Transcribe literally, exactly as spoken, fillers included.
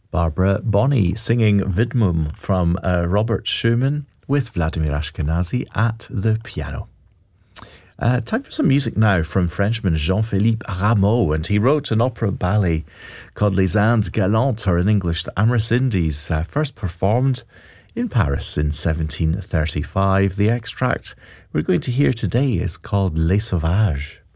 Barbara Bonney singing Widmum from uh, Robert Schumann with Vladimir Ashkenazy at the piano. Uh, time for some music now from Frenchman Jean-Philippe Rameau, and he wrote an opera ballet called Les Indes Galantes, or in English the Amorous Indies, uh, first performed in Paris in seventeen thirty-five. The extract we're going to hear today is called Les Sauvages.